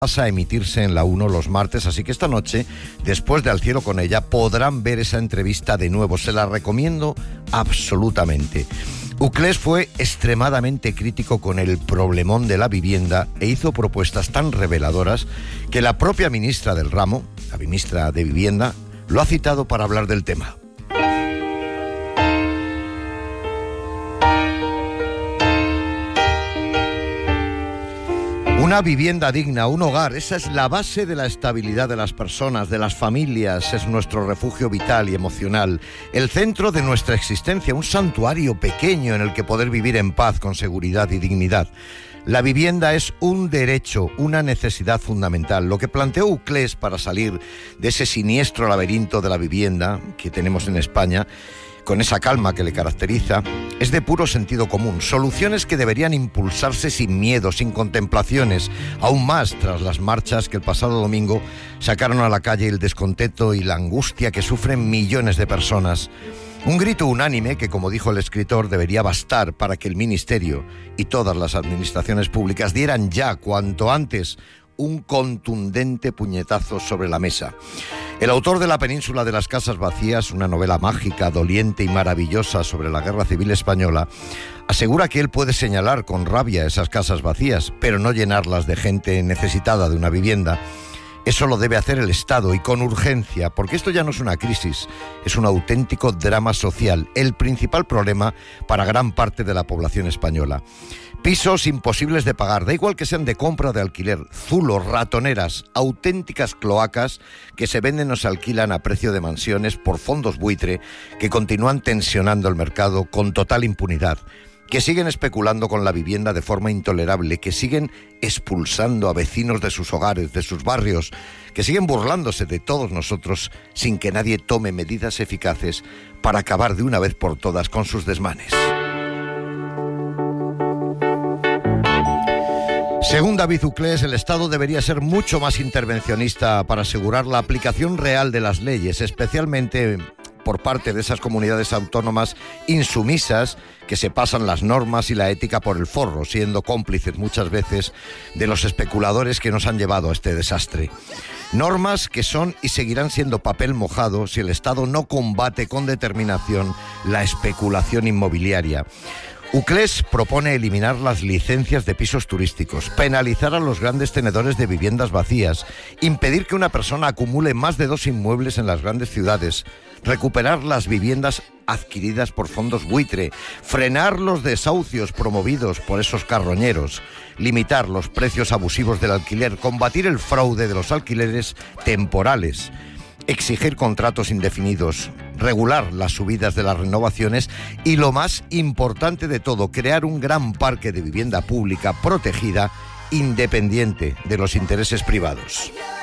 Pasa a emitirse en la 1 los martes, así que esta noche, después de Al cielo con ella, podrán ver esa entrevista de nuevo. Se la recomiendo absolutamente. Uclés fue extremadamente crítico con el problemón de la vivienda e hizo propuestas tan reveladoras que la propia ministra del ramo, la ministra de Vivienda, lo ha citado para hablar del tema. Una vivienda digna, un hogar, esa es la base de la estabilidad de las personas, de las familias, es nuestro refugio vital y emocional, el centro de nuestra existencia, un santuario pequeño en el que poder vivir en paz, con seguridad y dignidad. La vivienda es un derecho, una necesidad fundamental. Lo que planteó Uclés para salir de ese siniestro laberinto de la vivienda que tenemos en España, con esa calma que le caracteriza, es de puro sentido común. Soluciones que deberían impulsarse sin miedo, sin contemplaciones, aún más tras las marchas que el pasado domingo sacaron a la calle el descontento y la angustia que sufren millones de personas. Un grito unánime que, como dijo el escritor, debería bastar para que el Ministerio y todas las administraciones públicas dieran ya, cuanto antes, un contundente puñetazo sobre la mesa. El autor de La península de las casas vacías, una novela mágica, doliente y maravillosa sobre la Guerra Civil Española, asegura que él puede señalar con rabia esas casas vacías, pero no llenarlas de gente necesitada de una vivienda. Eso lo debe hacer el Estado y con urgencia, porque esto ya no es una crisis, es un auténtico drama social, el principal problema para gran parte de la población española. Pisos imposibles de pagar, da igual que sean de compra o de alquiler, zulos, ratoneras, auténticas cloacas que se venden o se alquilan a precio de mansiones por fondos buitre que continúan tensionando el mercado con total impunidad, que siguen especulando con la vivienda de forma intolerable, que siguen expulsando a vecinos de sus hogares, de sus barrios, que siguen burlándose de todos nosotros sin que nadie tome medidas eficaces para acabar de una vez por todas con sus desmanes. Según David Uclés, el Estado debería ser mucho más intervencionista para asegurar la aplicación real de las leyes, especialmente por parte de esas comunidades autónomas insumisas que se pasan las normas y la ética por el forro, siendo cómplices muchas veces de los especuladores que nos han llevado a este desastre. Normas que son y seguirán siendo papel mojado si el Estado no combate con determinación la especulación inmobiliaria. Uclés propone eliminar las licencias de pisos turísticos, penalizar a los grandes tenedores de viviendas vacías, impedir que una persona acumule más de 2 inmuebles en las grandes ciudades, recuperar las viviendas adquiridas por fondos buitre, frenar los desahucios promovidos por esos carroñeros, limitar los precios abusivos del alquiler, combatir el fraude de los alquileres temporales, exigir contratos indefinidos, regular las subidas de las renovaciones y, lo más importante de todo, crear un gran parque de vivienda pública protegida, independiente de los intereses privados.